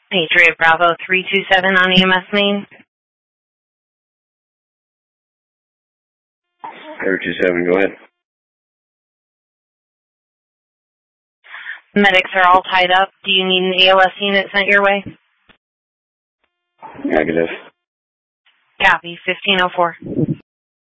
Patriot Bravo 327 on EMS main. 327, go ahead. Medics are all tied up. Do you need an ALS unit sent your way? Negative. Copy, 1504.